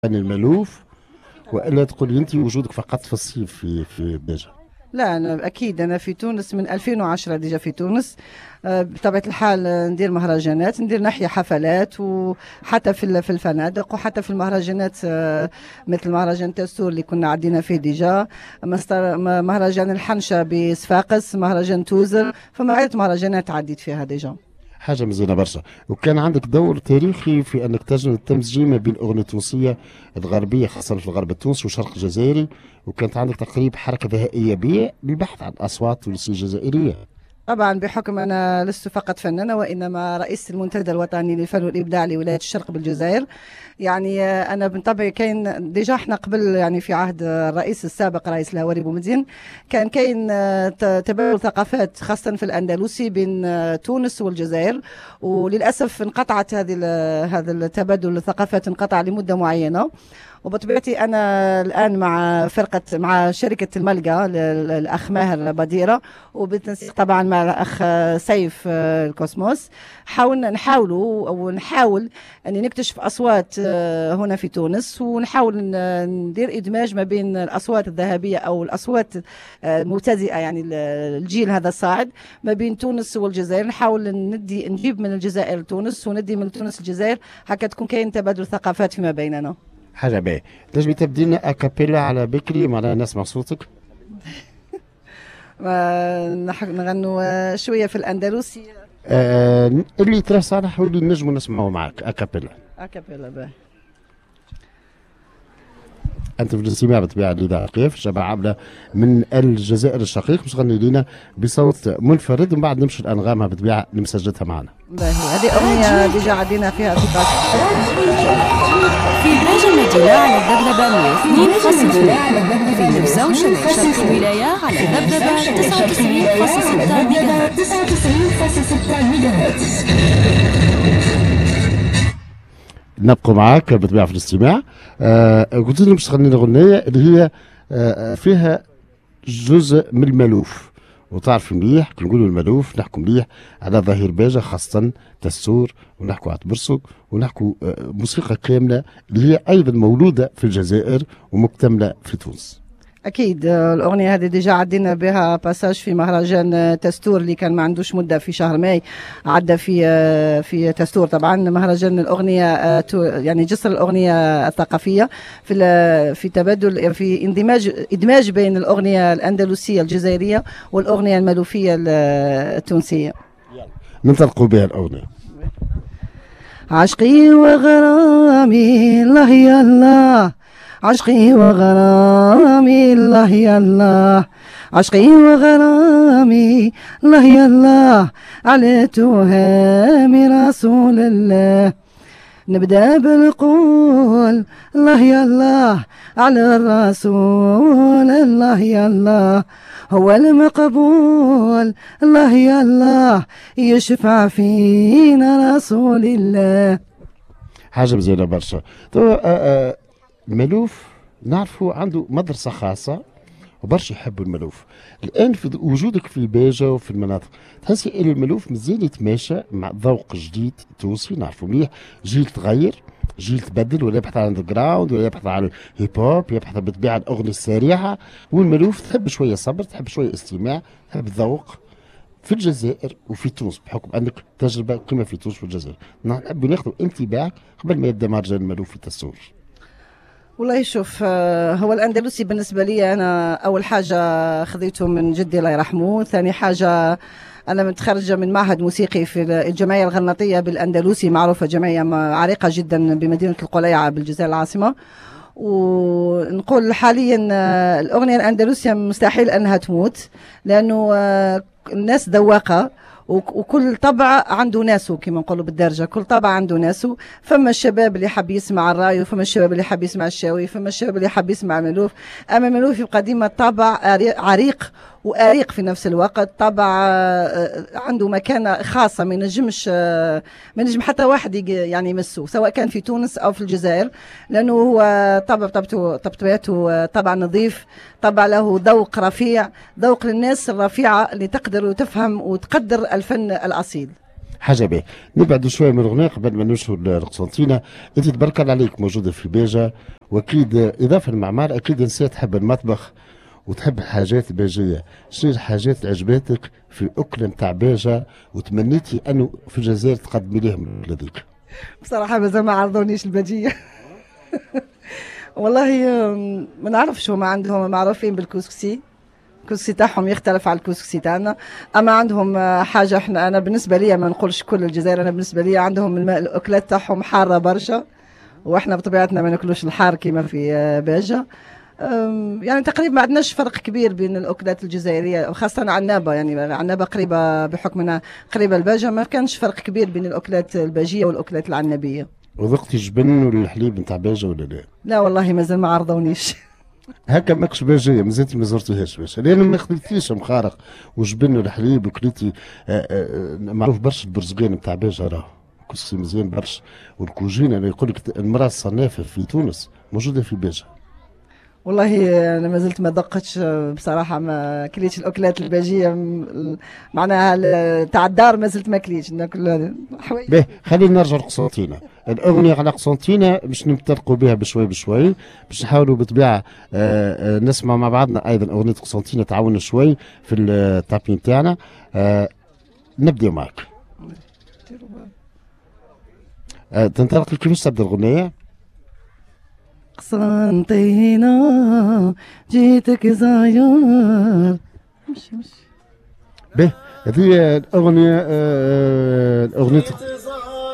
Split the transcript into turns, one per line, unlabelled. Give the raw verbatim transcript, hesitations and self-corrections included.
المألوف، والا تقولي انت وجودك فقط في الصيف في في بيجا؟
لا أنا أكيد أنا في تونس من ألفين وعشرة ديجا في تونس. آه، بطبيعة الحال آه، ندير مهرجانات، ندير نحيا حفلات وحتى في ال- في الفنادق وحتى في المهرجانات، آه، مثل مهرجان تستور اللي كنا عدينا فيه ديجا، مستر- م- مهرجان الحنشة بصفاقس، مهرجان توزر، فما عدة مهرجانات عديت فيها ديجا.
حاجه مزيانه برشا. وكان عندك دور تاريخي في انك تجعل التمزيج ما بين الاغنيه التونسيه الغربيه خاصه في الغرب التونسي والشرق الجزائري، وكانت عندك تقريبا حركه ذهائيه بيع للبحث عن اصوات تونسيه جزائريه.
طبعا بحكم أنا لست فقط فنانة وإنما رئيس المنتدى الوطني للفن والإبداع لولاية الشرق بالجزائر. يعني آه، أنا من طبعي كاين ديجا احنا قبل، يعني في عهد الرئيس السابق رئيس الهواري بومدين كان كاين آه، ت- تبادل ثقافات خاصة في الأندلسي بين آه، تونس والجزائر، وللأسف انقطعت هذه ال- هذا التبادل الثقافات انقطع لمدة معينة. وبطبيعتي انا الان مع فرقه مع شركه الملقا لل- الاخ ماهر بديره، وبالتنسيق طبعا مع الاخ سيف آه، الكوسموس. حاولنا نحاولوا او نحاول اني نكتشف اصوات آه، هنا في تونس، ونحاول ن- ندير ادماج ما بين الاصوات الذهبيه او الاصوات آه، المبتدئه، يعني ال- الجيل هذا الصاعد ما بين تونس والجزائر. نحاول ندي نجيب من الجزائر لتونس وندي من تونس للجزائر، هكا تكون كاين تبادل ثقافات فيما بيننا.
حاجه باهيه. تنجمي تبدي لنا اكابيلا على بكري معناها نسمع صوتك؟
ونح- نغنوا آه، شوية في الأندلسي.
آه اللي ترى صالح واللي نجموا نسمعوا معك اكابيلا.
أكابيلا به.
انت في الاستماع بطبيعه الاذاعه كيف شباب عامله من الجزائر الشقيق، مش غني لينا بصوت منفرد ومن بعد نمشي الانغامها بطبيعه اللي مسجلتها معنا.
باهي هذه أغنية ديجا عدينا فيها في قاس.
في باجة المدينة على الذبذبة مية واثنين فاصلة اثنين، في نفسا وشمال شرق الولاية على الذبذبة تسعة وتسعين فاصلة ستة ميجا هرتز.
نبقى معاك بطبيعه في الاستماع. آه قلت لي مش تغني لنا اغنيه اللي هي آه فيها جزء من المألوف، وتعرف مليح كي نقولوا المألوف نحكوا مليح على ظهير باجة خاصة تستور، ونحكوا على تبرسك، ونحكوا آه موسيقى كاملة اللي هي أيضا مولودة في الجزائر ومكتملة في تونس.
أكيد آه، الأغنية هذه ديجا عدينا بها باساج في مهرجان آه، تستور اللي كان ما عندوش مدة في شهر ماي، عدى في آه، في تستور طبعا مهرجان الأغنية، آه، تو- يعني جسر الأغنية الثقافية في ال- في تبادل في اندماج إدماج بين الأغنية الأندلسية الجزائرية والأغنية المألوفية ال- التونسية.
ننطلقوا بها الأغنية.
عشقي وغرامي الله يا الله، عشقي وغرامي الله يا الله، عشقي وغرامي الله يا الله، على تهامي رسول الله. نبدأ بالقول الله يا الله، على الرسول الله يا الله، هو المقبول الله يا الله، يشفع فينا رسول الله.
حاجة مزيانة برشا. تو آه آه المألوف نعرفوا عنده مدرسة خاصة وبرشا يحبوا المألوف. الآن في وجودك في باجة وفي المناطق تحسي أن المألوف مازال يتماشى مع ذوق جديد تونسي؟ نعرفوا مليح جيل تغير، جيل تبدل، ولا يبحث عن الجراوند، ولا يبحث عن الهيب هوب، يبحث بالطبيعة عن الأغنية السريعة. والمألوف تحب شوية صبر، تحب شوية استماع، تحب ذوق. في الجزائر وفي تونس بحكم انك تجربه قيمه في تونس والجزائر، نحب ناخذ انطباعك قبل ما يبدا مهرجان المألوف في تستور.
والله شوف، آه، هو الأندلسي بالنسبة لي أنا أول حاجة خذيته من جدي الله يرحمه، ثاني حاجة أنا متخرجة من معهد موسيقي في الجمعية الغناطية بالأندلسي، معروفة جمعية عريقة جدا بمدينة القليعة بالجزائر العاصمة. ونقول حاليا آه، الأغنية الأندلسية مستحيل أنها تموت، لأنه آه، الناس ذواقة، وك- وكل طبع عنده ناسه كما نقولوا بالدرجة، كل طبع عنده ناسه. فما الشباب اللي حاب يسمع الراي، وفما الشباب اللي حاب يسمع الشاوي، فما الشباب اللي حاب يسمع ملوف. أما ملوف يبقى ديما طابع عري- عريق وأريق في نفس الوقت، طبع آه، عنده مكانة خاصة، ما ينجمش آه، ما ينجم حتى واحد يجي- يعني يمسه، سواء كان في تونس أو في الجزائر، لأنه هو طبع طبعته طبيعته آه، طبع نظيف، طبع له ذوق رفيع، ذوق للناس الرفيعة اللي تقدر وتفهم وتقدر الفن الأصيل.
حاجه باهيه. نبعدوا شويه من الاغنيه قبل ما نمشوا لقسنطينه. انت تبارك الله عليك موجوده في باجه، واكيد اضافه للمعمار اكيد انسان تحب المطبخ وتحب الحاجات الباجيه. شنو الحاجات اللي عجبتك في الاكله نتاع باجه وتمنيتي انه في الجزائر تقدمي لهم هذيك؟
بصراحه مازال ما عرضونيش البجيه. والله ما نعرفش، هما عندهم معروفين بالكسكسي، الكسكسي تاعهم يختلف على الكسكسي تاعنا. اما عندهم حاجه احنا، انا بالنسبه لي ما نقولش كل الجزائر، انا بالنسبه لي عندهم الاكلات تاعهم حاره برشا، واحنا بطبيعتنا ما ناكلوش الحار كما في باجه. يعني تقريبا ما عندناش فرق كبير بين الاكلات الجزائريه، خاصه عنابه، يعني عنابه قريبه بحكم انها قريبه الباجه، ما كانش فرق كبير بين الاكلات الباجيه والاكلات العنابيه.
وذقتي الجبن والحليب نتاع باجه ولا لا؟
لا والله مازال ما عرضونيش.
هكا ماكش باجيه مازلتي ما زرتيهاش باجه، لان ما خدمتيش مخارق وجبن والحليب وكليتي. معروف برشا البرزقان نتاع باجه راه كسكسي مزيان برشا، والكوجين انا يقول لك المراه الصنافه في تونس موجوده في باجه.
والله انا ما زلت ما دقتش بصراحه، ما كليتش الاكلات الباجيه معناها تاع الدار، ما زلت ما كليتش ناكل حوايج.
باهي خلينا نرجع لقسنطينه. الاغنيه على قسنطينه باش نمترقوا بها بشوي بشوي، باش نحاولوا بالطبيعه نسمع مع بعضنا ايضا اغنيه قسنطينه تعاونوا شوي في التابين تاعنا. نبدا معك. تنطلق كيفاش تبدا الاغنيه؟
قسنطينة جيتك زاير. مشي مشي.
به هذه الأغنية، الأغنية